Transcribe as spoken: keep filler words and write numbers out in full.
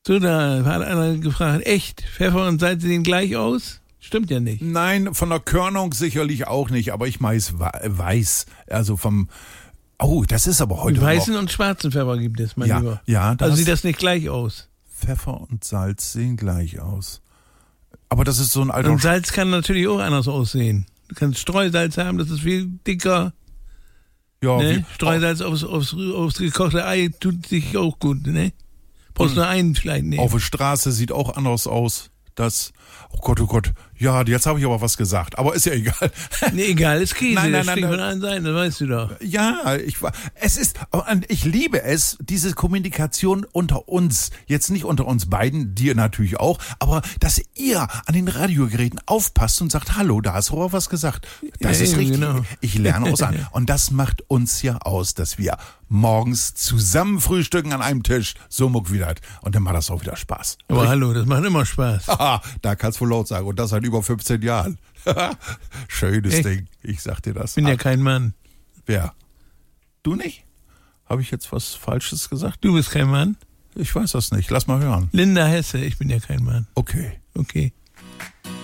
So, da hat einer gefragt, echt, Pfeffer und Salz sehen gleich aus? Stimmt ja nicht. Nein, von der Körnung sicherlich auch nicht, aber ich weiß, weiß, also vom, oh, das ist aber heute Weißen noch. und schwarzen Pfeffer gibt es, mein Ja, Lieber. ja, das also sieht das nicht gleich aus. Pfeffer und Salz sehen gleich aus. Aber das ist so ein alter... Und Salz kann natürlich auch anders aussehen. Du kannst Streusalz haben, das ist viel dicker. ja, Ne? wie, Streusalz aufs, aufs, aufs gekochte Ei tut sich auch gut, ne? Brauchst Und nur einen vielleicht nehmen. auf der Straße sieht auch anders aus. Das, oh Gott, oh Gott, ja, jetzt habe ich aber was gesagt, aber ist ja egal. Nee, egal, ist Käse, Nein, nein, das nein, steht nein. von allen Seiten, das weißt du doch. Ja, ich war, es ist, und ich liebe es, diese Kommunikation unter uns, jetzt nicht unter uns beiden, dir natürlich auch, aber dass ihr an den Radiogeräten aufpasst und sagt, hallo, da hast du aber was gesagt. Das Ja, ist eben, richtig. genau. Ich lerne aus an. Und das macht uns ja aus, dass wir morgens zusammen frühstücken an einem Tisch, so muck wieder. Und dann macht das auch wieder Spaß. Aber Richtig? hallo, das macht immer Spaß. Haha, da kannst du wohl laut sagen. Und das seit über fünfzehn Jahren. Schönes Echt? Ding. Ich sag dir das. Ich bin ja kein Mann. Wer? Du nicht? Habe ich jetzt was Falsches gesagt? Du bist kein Mann. Ich weiß das nicht. Lass mal hören. Linda Hesse, ich bin ja kein Mann. Okay. Okay.